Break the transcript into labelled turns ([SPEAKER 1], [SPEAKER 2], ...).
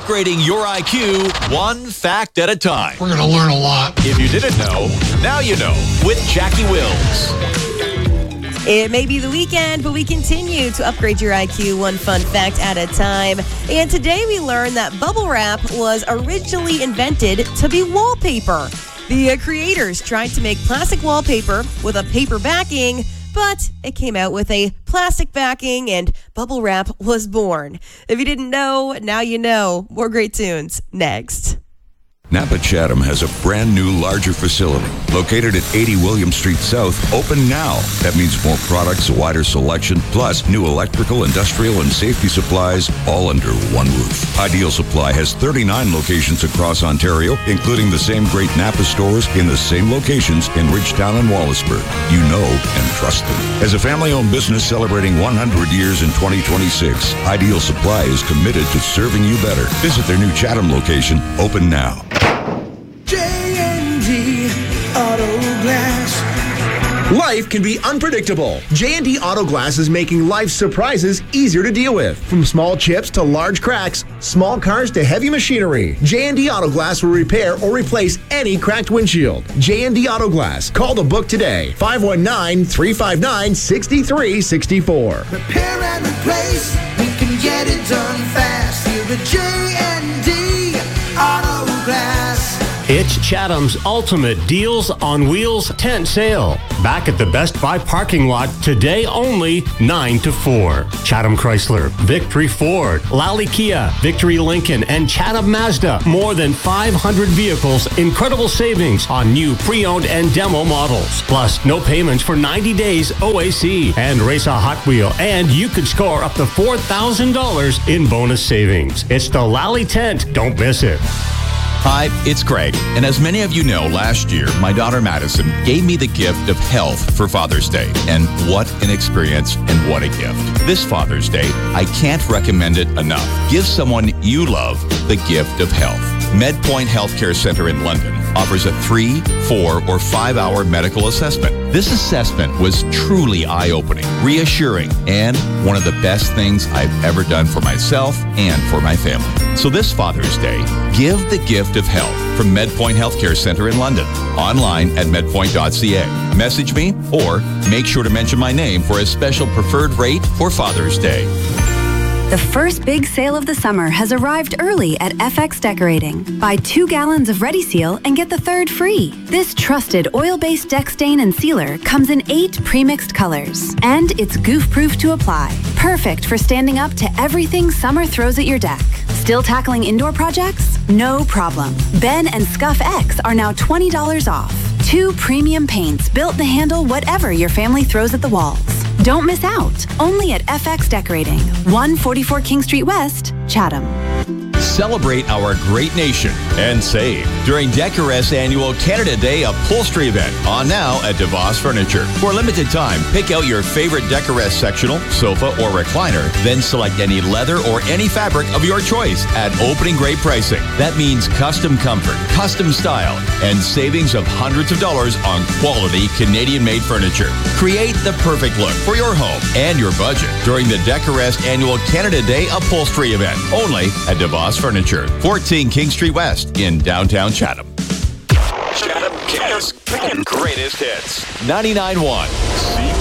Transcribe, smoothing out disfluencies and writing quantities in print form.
[SPEAKER 1] upgrading your IQ one fact at a time.
[SPEAKER 2] We're going to learn a lot.
[SPEAKER 1] If you didn't know, now you know with Jackie Wills.
[SPEAKER 3] It may be the weekend, but we continue to upgrade your IQ one fun fact at a time. And today we learned that bubble wrap was originally invented to be wallpaper. The creators tried to make plastic wallpaper with a paper backing, but it came out with a plastic backing and bubble wrap was born. If you didn't know, now you know. More great tunes next.
[SPEAKER 4] Napa Chatham has a brand new, larger facility located at 80 William Street South, open now. That means more products, a wider selection, plus new electrical, industrial, and safety supplies, all under one roof. Ideal Supply has 39 locations across Ontario, including the same great Napa stores in the same locations in Ridgetown and Wallaceburg. You know and trust them. As a family-owned business celebrating 100 years in 2026, Ideal Supply is committed to serving you better. Visit their new Chatham location, open now.
[SPEAKER 5] J&D Auto Glass.
[SPEAKER 6] Life can be unpredictable. J&D Auto Glass is making life's surprises easier to deal with. From small chips to large cracks, small cars to heavy machinery, J&D Auto Glass will repair or replace any cracked windshield. J&D Auto Glass. Call the book today. 519-359-6364.
[SPEAKER 5] Repair and replace. We can get it done fast. Here at J&D Auto Glass.
[SPEAKER 7] It's Chatham's ultimate Deals on Wheels tent sale. Back at the Best Buy parking lot today only 9 to 4. Chatham Chrysler, Victory Ford, Lally Kia, Victory Lincoln, and Chatham Mazda. More than 500 vehicles, incredible savings on new pre-owned and demo models. Plus, no payments for 90 days OAC. And race a Hot Wheel, and you could score up to $4,000 in bonus savings. It's the Lally Tent. Don't miss it.
[SPEAKER 1] Hi, it's Craig. And as many of you know, last year, my daughter Madison gave me the gift of health for Father's Day. And what an experience and what a gift. This Father's Day, I can't recommend it enough. Give someone you love the gift of health. MedPoint Healthcare Centre in London offers a 3, 4, or 5-hour medical assessment. This assessment was truly eye-opening, reassuring, and one of the best things I've ever done for myself and for my family. So this Father's Day, give the gift of health from MedPoint Healthcare Centre in London. Online at medpoint.ca. Message me or make sure to mention my name for a special preferred rate for Father's Day.
[SPEAKER 8] The first big sale of the summer has arrived early at FX Decorating. Buy 2 gallons of Ready Seal and get the 3rd free. This trusted oil-based deck stain and sealer comes in 8 pre-mixed colors. And it's goof-proof to apply. Perfect for standing up to everything summer throws at your deck. Still tackling indoor projects? No problem. Ben and Scuff X are now $20 off. 2 premium paints built to handle whatever your family throws at the walls. Don't miss out. Only at FX Decorating, 144 King Street West, Chatham.
[SPEAKER 1] Celebrate our great nation and save during Decoress annual Canada Day upholstery event on now at DeVos Furniture. For a limited time, pick out your favorite Decoress sectional, sofa, or recliner, then select any leather or any fabric of your choice at opening great pricing. That means custom comfort, custom style, and savings of hundreds of dollars on quality Canadian-made furniture. Create the perfect look for your home and your budget during the Decoress annual Canada Day upholstery event only at DeVos Furniture, 14 King Street West in downtown Chatham.
[SPEAKER 9] Chatham, Canada's greatest hits.
[SPEAKER 1] 99.1